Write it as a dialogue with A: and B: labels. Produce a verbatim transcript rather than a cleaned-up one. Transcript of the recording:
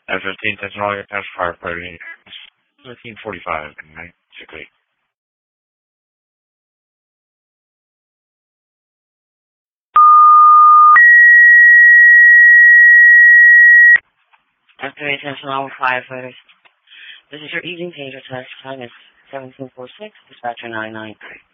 A: F fifteen, that's all your past firefighter. thirteen forty-five, right? Basically. After attention, all firefighters. This is your evening pager test. Time is seventeen forty-six. Dispatcher nine nine three.